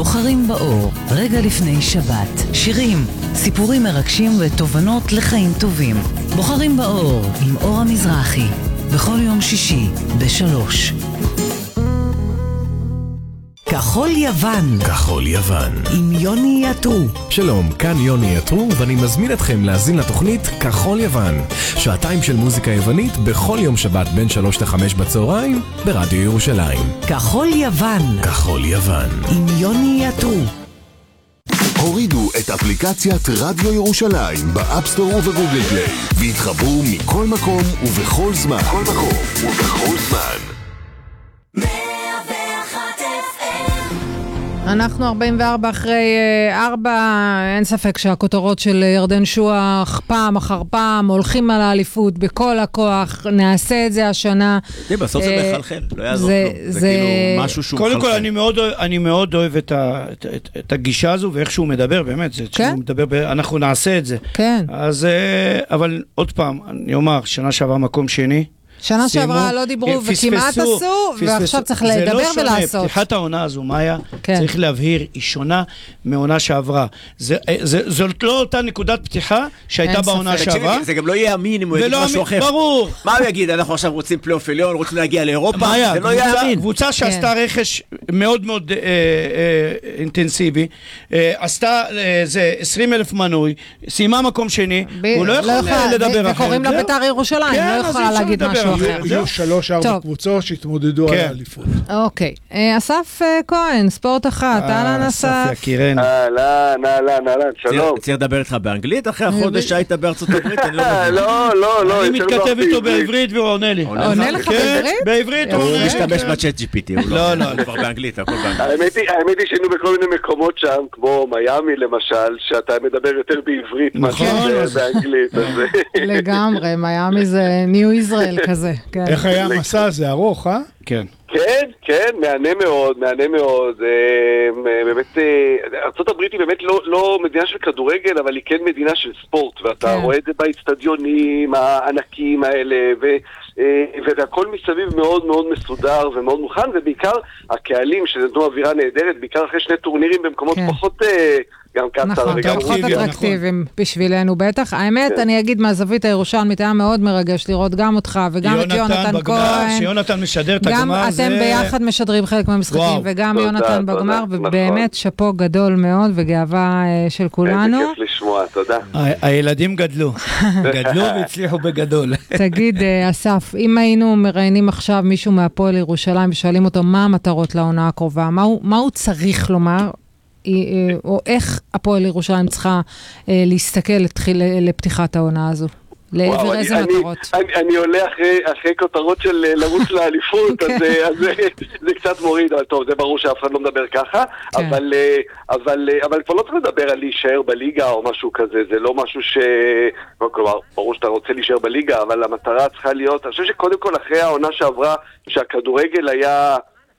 בוחרים באור, רגע לפני שבת. שירים, סיפורים מרגשים ותובנות לחיים טובים. בוחרים באור עם אור המזרחי. בכל יום שישי ב-3. כחול יוון. כחול יוון. עם יוני יתרו. שלום, כאן יוני יתרו, ואני מזמין אתכם להאזין לתוכנית כחול יוון. שעתיים של מוזיקה יוונית בכל יום שבת בין 3 ל-5 בצהריים ברדיו ירושלים. כחול יוון. כחול יוון. עם יוני יתרו. הורידו את אפליקציית רדיו ירושלים באפסטור ובגוגל פליי והתחברו מכל מקום ובכל זמן. כל מקום ובכל זמן. אנחנו 44 אחרי 4, אין ספק שהכותרות של ירדן שוח פעם אחר פעם הולכים על האליפות בכל הכוח, נעשה את זה השנה. בסוף זה מחלחל, לא יעזור כלום. זה כאילו משהו שהוא מחלחל. קודם כל אני מאוד אוהב את הגישה הזו ואיך שהוא מדבר, באמת, אנחנו נעשה את זה. כן. אז, אבל עוד פעם, אני אומר, שנה שעברה מקום שני, שנה שעברה לא דיברו וכמעט עשו, ועכשיו צריך לדבר ולעשות. זה לא שונה, פתיחת העונה הזו, מאיה, צריך להבהיר, היא שונה מעונה שעברה. זאת לא אותה נקודת פתיחה שהייתה בעונה שעברה. זה גם לא יהיה אמין אם הוא יגיד משהו אחר. ברור. מה הוא יגיד? אנחנו עכשיו רוצים פלייאוף עליון, רוצים להגיע לאירופה, זה לא יהיה אמין. קבוצה שעשתה רכש מאוד מאוד אינטנסיבי, עשתה 20,000 מנוי, סיימה מקום שני, הוא לא יכול לדבר אחר. וקוראים לה בית"ר ירושלים, לא יכולה להגיד משהו. יהיו 3-4 קבוצות שהתמודדו על האליפות. אוקיי. אסף כהן, ספורט אחת. אהלן אסף. יקירנו. אהלן, שלום. צריך לדבר איתך באנגלית אחרי החודש שהיית בארצות הברית? לא. אני מתכתב איתו בעברית והוא עונה לי. עונה לך בעברית? בעברית הוא משתמש בצ'אט GPT. לא. כבר באנגלית, הכל באנגלית. האמת היא שהיינו בכל מיני מקומות שם, כמו מיאמי למשל, שאתה מדבר יותר בעברית מאשר באנגלית. לגמרי, מיאמי זה ניו ישראל כזה. איך היה המסע הזה? ארוך, אה? כן. כן, מענה מאוד. באמת, ארצות הברית היא באמת לא מדינה של כדורגל, אבל היא כן מדינה של ספורט, ואתה רואה את זה באצטדיונים הענקים האלה, והכל מסביב מאוד מאוד מסודר ומאוד מוכן, ובעיקר הקהלים שנתנו אווירה נהדרת, בעיקר אחרי 2 טורנירים במקומות פחות גם קצר וגם פחות אטרקטיביים בשבילנו בטח. האמת, אני אגיד מהזווית הירושלמית, היה מאוד מרגש לראות גם אותך וגם את יונתן כהן. שיונתן משדר את הגמר. גם אתם ביחד משדרים חלק מהמשחקים, וגם יונתן בגמר, ובאמת שפו גדול מאוד וגאווה של כולנו. איזה כיף לשמוע, תודה. הילדים גדלו והצליחו בגדול. תגיד, אסף, אם היינו מראיינים עכשיו מישהו מהפועל ירושלים ושואלים אותו מה המטרות לעונה הקרובה, מה הוא צריך לומר, או איך הפועל ירושלים צריכה להסתכל לפתיחת העונה הזו? לעבר איזה מטרות? אני עולה אחרי כותרות של לרוץ לאליפות, אז זה קצת מוריד, אבל טוב, זה ברור שאף אחד לא מדבר ככה, אבל כבר לא צריך לדבר על להישאר בליגה או משהו כזה, זה לא משהו כלומר, ברור שאתה רוצה להישאר בליגה, אבל המטרה צריכה להיות, אני חושב שקודם כל אחרי העונה שעברה, שהכדורגל היה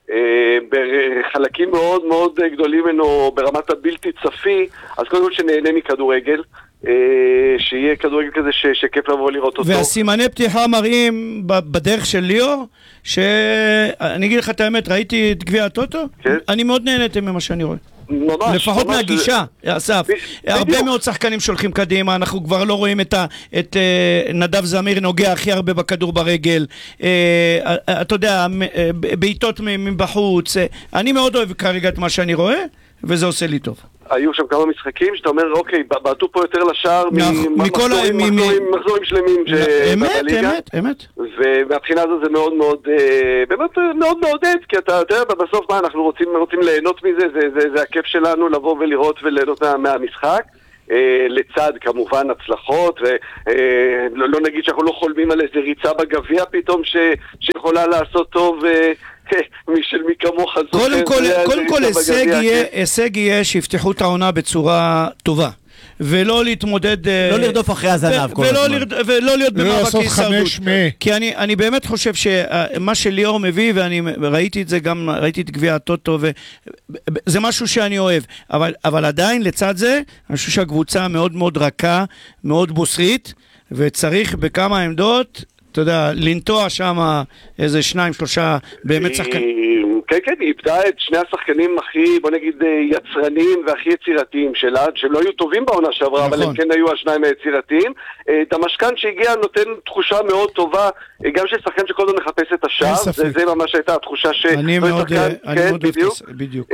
בחלקים מאוד מאוד גדולים ממנו ברמת הבלתי צפי, אז קודם כל שנהנה מכדורגל, שיהיה כדורגל כזה שכיף לבוא לראות אותו. והסימני פתיחה מראים בדרך של ליאור, שאני אגיד לך את האמת, ראיתי את גביע הטוטו, אני מאוד נהניתי ממה שאני רואה. לפחות מהגישה, אסף. הרבה מאוד שחקנים שולחים קדימה, אנחנו כבר לא רואים את נדב זמיר נוגע הכי הרבה בכדור ברגל, אתה יודע, בעיטות מבחוץ. אני מאוד אוהב כרגע את מה שאני רואה, וזה עושה לי טוב. היו שם כמה משחקים שאתה אומר, אוקיי, בעטו פה יותר לשער ממחזורים שלמים אמת. ומהבחינה הזו זה מאוד מאוד, באמת מאוד מעודד, כי אתה יודע, בסוף מה, אנחנו רוצים ליהנות מזה, זה הכיף שלנו לבוא ולראות וליהנות מהמשחק, לצד כמובן הצלחות, ולא נגיד שאנחנו לא חולמים על איזה ריצה בגביע פתאום שיכולה לעשות טוב, מי כמוך זוכר. קודם כל הישג יהיה שיפתחו את העונה בצורה טובה, ולא להתמודד, לא לרדוף אחרי הזנב ולא להיות במאבק הישרדות, כי אני באמת חושב שמה שליאור מביא, ואני ראיתי את זה גם, ראיתי את גביע הטוטו, וזה משהו שאני אוהב, אבל עדיין לצד זה אני חושב שהקבוצה מאוד מאוד רכה, מאוד בוסרית, וצריך בכמה עמדות, אתה יודע, לנטוע שם איזה 2-3 באמת שחקן. כן, היא איבדה את שני השחקנים הכי, בוא נגיד, יצרנים והכי יצירתיים שלה, שהם לא היו טובים בעונה שעברה, אבל הם כן היו השניים היצירתיים. דמשקן שהגיע נותן תחושה מאוד טובה, גם של שחקן שכל הזמן מחפש את השער, זה ממש הייתה התחושה אני מאוד בדיוק.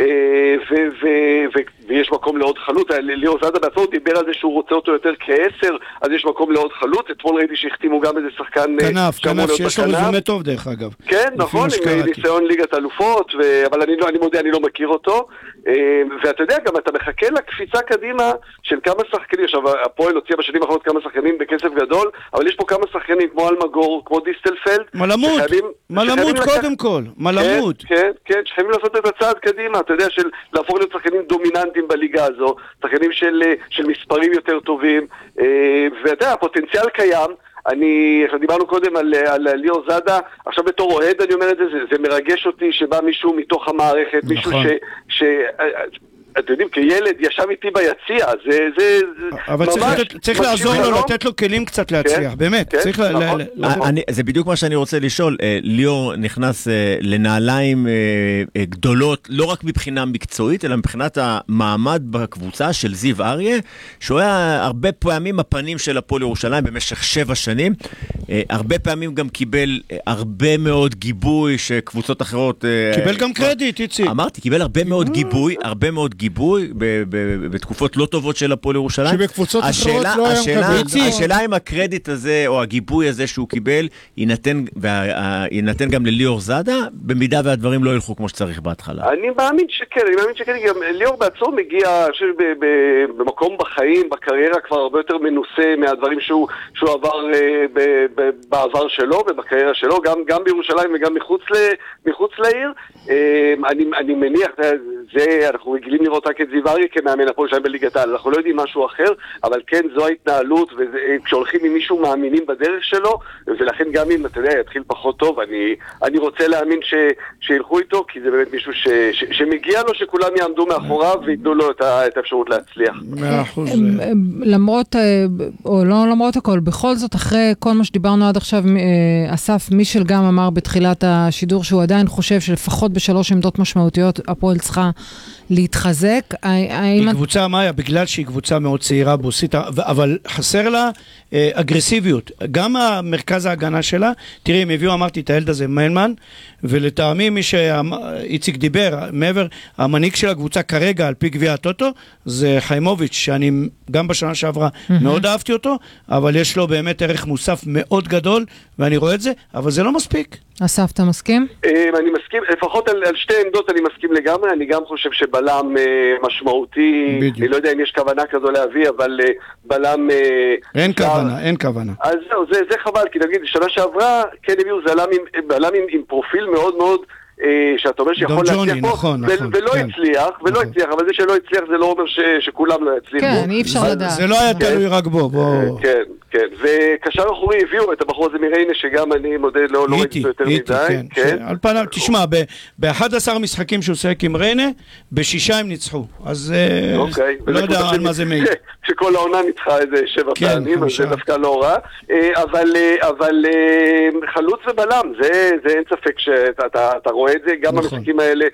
ויש מקום לעוד חלוץ, ליאור זאדה בעצמו דיבר על זה שהוא רוצה אותו יותר כ10, אז יש מקום לעוד חלוץ. אתמול ראיתי שהחתימו גם איזה שחקן כנף שיש לו רזומה טוב דרך אגב. כן, נכון, עם ניסיון ליגת אלופות, אבל אני מודה, אני לא מכיר אותו. ואתה יודע, גם אתה מחכה לקפיצה קדימה של כמה שחקנים. עכשיו, הפועל הוציאה בשנים האחרונות כמה שחקנים בכסף גדול, אבל יש פה כמה שחקנים כמו אלמגור, כמו דיסטלפלד. מלמוד קודם כל, מלמוד. כן, שחייבים לעשות את הצעד קדימה, אתה יודע, של להפוך להיות שחקנים דומיננטיים בליגה הזו, שחקנים של מספרים יותר טובים, ואתה יודע, הפוטנציאל קיים. דיברנו קודם על ליאור זאדה, עכשיו בתור אוהד אני אומר את זה, זה מרגש אותי שבא מישהו מתוך המערכת, מישהו אתם יודעים, כילד ישב איתי ביציע, זה אבל צריך לעזור לו, לתת לו כלים קצת להצליח, באמת. זה בדיוק מה שאני רוצה לשאול. ליאור נכנס לנעליים גדולות, לא רק מבחינה מקצועית, אלא מבחינת המעמד בקבוצה של זיו אריה, שהוא היה הרבה פעמים הפנים של הפועל ירושלים במשך 7 שנים, הרבה פעמים גם קיבל הרבה מאוד גיבוי שקבוצות אחרות... קיבל גם קרדיט, איציק. אמרתי, קיבל הרבה מאוד גיבוי, גיבוי בתקופות לא טובות של הפועל ירושלים. שבקבוצות אחרות לא היה מקבל. השאלה אם הקרדיט הזה או הגיבוי הזה שהוא קיבל יינתן גם לליאור זאדה, במידה והדברים לא ילכו כמו שצריך בהתחלה. אני מאמין שכן, גם ליאור בעצמו מגיע במקום בחיים, בקריירה כבר הרבה יותר מנוסה מהדברים שהוא עבר בעבר שלו ובקריירה שלו, גם בירושלים וגם מחוץ לעיר. אני מניח, אנחנו רגילים לראות רק את זיו אריה כמאמן הפועל ירושלים בליגת העל, אנחנו לא יודעים משהו אחר, אבל כן, זו ההתנהלות, וכשהולכים עם מישהו מאמינים בדרך שלו, ולכן גם אם, אתה יודע, יתחיל פחות טוב, אני רוצה להאמין שילכו איתו, כי זה באמת מישהו שמגיע לו שכולם יעמדו מאחוריו ויתנו לו את האפשרות להצליח. למרות, או לא למרות הכל, בכל זאת, אחרי כל מה שדיברנו עד עכשיו, אסף מישל גם אמר בתחילת השידור שהוא עדיין חושב שלפחות ב3 עמדות משמעותיות הפועל צריכה להתחזק. היא קבוצה, מאיה, בגלל שהיא קבוצה מאוד צעירה בוסית, אבל חסר לה אגרסיביות. גם המרכז ההגנה שלה, תראי, הם הביאו, אמרתי, את הילד הזה, מיינמן, ולטעמי מי שאיציק דיבר, מעבר, המנהיג של הקבוצה כרגע, על פי גביע הטוטו, זה חיימוביץ', שאני גם בשנה שעברה מאוד אהבתי אותו, אבל יש לו באמת ערך מוסף מאוד גדול, ואני רואה את זה, אבל זה לא מספיק. אסף, אתה מסכים? אני מסכים, לפחות על 2 עמדות אני מסכים לגמרי, אני גם חושב שבלם משמעותי, אני לא יודע אם יש כוונה כזו להביא, אבל בלם... אין כוונה. אז זהו, זה חבל, כי נגיד, שנה שעברה, כן הביאו בלם עם פרופיל מאוד מאוד, שאתה אומר שיכול להצליח פה, ולא הצליח, אבל זה שלא הצליח זה לא אומר שכולם לא יצליחו. כן, אי אפשר לדעת. זה לא היה תלוי רק בו. כן, וקשר אחורי הביאו את הבחור הזה מריינה, שגם אני מודה לא ראיתי יותר מדי. על פניו, תשמע, ב-11 משחקים שהוא שיחק עם ריינה, ב6 הם ניצחו. אז לא יודע על מה זה מעיד. שכל העונה ניצחה איזה 7 פעמים, אז זה דווקא לא רע. אבל חלוץ ובלם, זה אין ספק שאתה רואה את זה, גם במשחקים האלה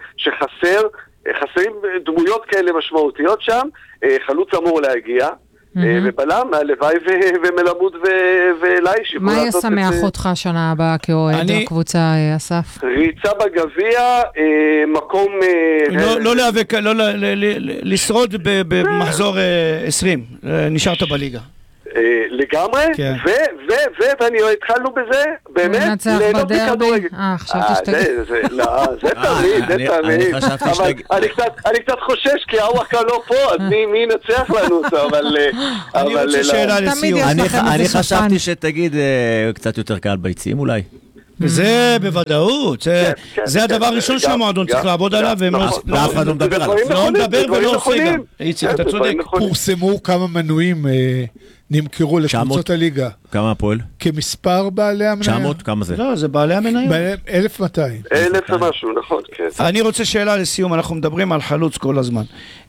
שחסרים דמויות כאלה משמעותיות שם, חלוץ אמור להגיע. ובלם, הלוואי ומלמוד ואליי. מה ישמח אותך שנה הבאה כאוהד הקבוצה, אסף? ריצה בגביע, מקום... לא להיאבק, לשרוד במחזור 20, נשארת בליגה. לגמרי, ואני התחלנו בזה, באמת, ליהנות מכדורגל. חשבתי שתגיד. זה תמיד, אני קצת חושש, כי הוואקה לא פה, אז מי ינצח לנו אותו, אבל... אני רוצה שאלה לסיום. אני חשבתי שתגיד קצת יותר קהל ביציעים אולי. וזה בוודאות, זה הדבר הראשון שהמועדון צריך לעבוד עליו, ואף אחד לא מדבר עליו. לא מדבר ולא עושה גם. איציק, אתה צודק. פורסמו כמה מנויים נמכרו לקבוצות הליגה. כמה הפועל? כמספר בעלי המניה. 900? כמה זה? לא, זה בעלי המניה. 1,200. 1,000 ומשהו, נכון. אני רוצה שאלה לסיום, אנחנו מדברים על חלוץ כל הזמן.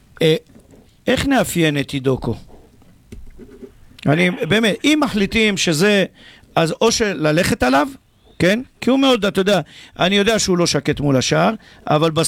איך נאפיין את אידוקו? באמת, אם מחליטים שזה, אז או שללכת עליו, כן? כי הוא מאוד, אתה יודע, אני יודע שהוא לא שקט מול השאר, אבל